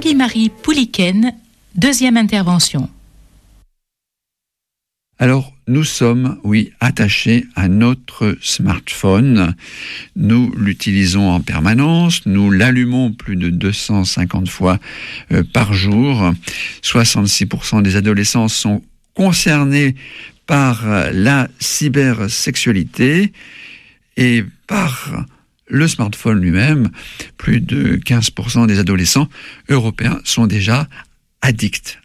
Élie-Marie Pouliken, deuxième intervention. Alors, nous sommes, attachés à notre smartphone. Nous l'utilisons en permanence. Nous l'allumons plus de 250 fois par jour. 66% des adolescents sont concernés par la cybersexualité et par le smartphone lui-même. Plus de 15% des adolescents européens sont déjà addicts.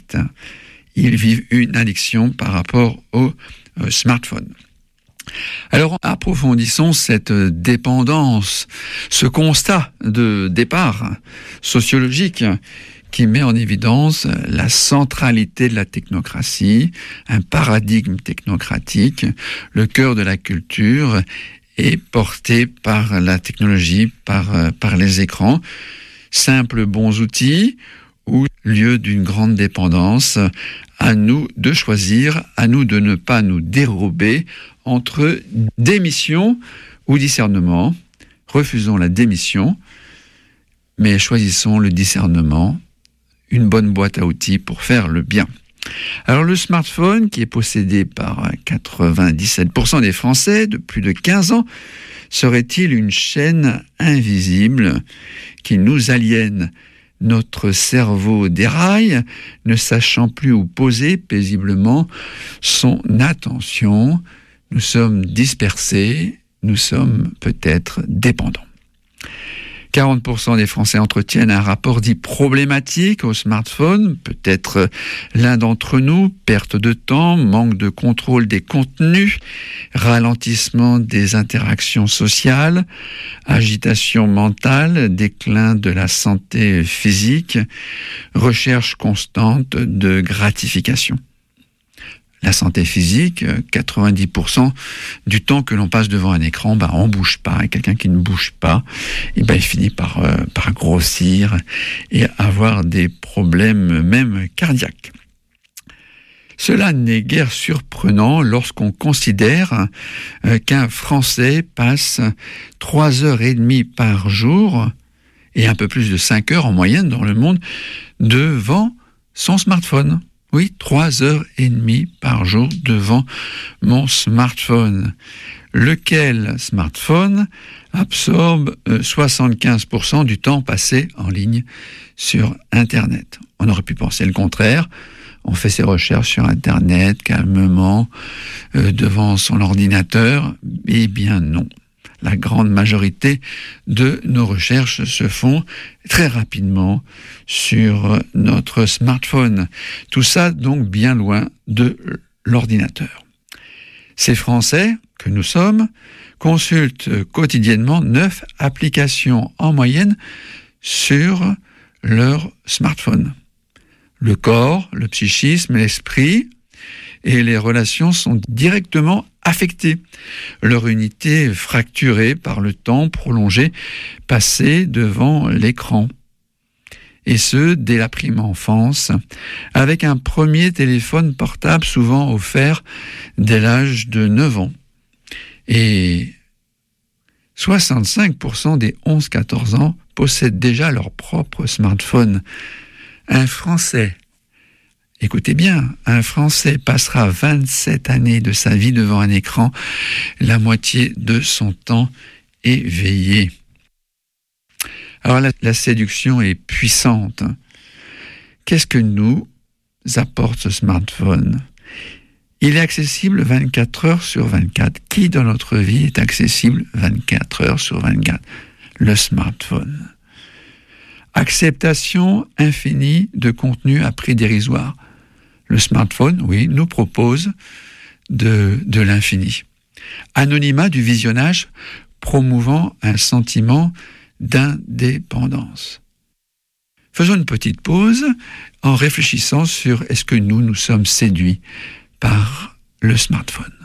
Ils vivent une addiction par rapport au smartphone. Alors, approfondissons cette dépendance, ce constat de départ sociologique qui met en évidence la centralité de la technocratie, un paradigme technocratique, le cœur de la culture est porté par la technologie, par les écrans, simples bons outils, ou lieu d'une grande dépendance, à nous de choisir, à nous de ne pas nous dérober entre démission ou discernement. Refusons la démission, mais choisissons le discernement, une bonne boîte à outils pour faire le bien. Alors le smartphone, qui est possédé par 97% des Français de plus de 15 ans, serait-il une chaîne invisible qui nous aliène ? Notre cerveau déraille, ne sachant plus où poser paisiblement son attention. Nous sommes dispersés, nous sommes peut-être dépendants. 40% des Français entretiennent un rapport dit problématique au smartphone, peut-être l'un d'entre nous, perte de temps, manque de contrôle des contenus, ralentissement des interactions sociales, agitation mentale, déclin de la santé physique, recherche constante de gratification. La santé physique, 90% du temps que l'on passe devant un écran, on bouge pas. Et quelqu'un qui ne bouge pas, il finit par grossir et avoir des problèmes même cardiaques. Cela n'est guère surprenant lorsqu'on considère qu'un Français passe 3h30 par jour et un peu plus de 5 heures en moyenne dans le monde devant son smartphone. Oui, 3h30 par jour devant mon smartphone. Lequel smartphone absorbe 75% du temps passé en ligne sur Internet. On aurait pu penser le contraire. On fait ses recherches sur Internet, calmement, devant son ordinateur. Eh bien non. La grande majorité de nos recherches se font très rapidement sur notre smartphone. Tout ça donc bien loin de l'ordinateur. Ces Français que nous sommes consultent quotidiennement 9 applications en moyenne sur leur smartphone. Le corps, le psychisme, l'esprit et les relations sont directement affectés. Leur unité fracturée par le temps prolongé passé devant l'écran. Et ce, dès la prime enfance, avec un premier téléphone portable souvent offert dès l'âge de 9 ans. Et 65% des 11-14 ans possèdent déjà leur propre smartphone. Un Français, écoutez bien, un Français passera 27 années de sa vie devant un écran, la moitié de son temps éveillé. Alors la séduction est puissante. Qu'est-ce que nous apporte ce smartphone ? Il est accessible 24 heures sur 24. Qui dans notre vie est accessible 24 heures sur 24 ? Le smartphone. Acceptation infinie de contenu à prix dérisoire. Le smartphone, oui, nous propose de l'infini. Anonymat du visionnage promouvant un sentiment d'indépendance. Faisons une petite pause en réfléchissant sur est-ce que nous sommes séduits par le smartphone.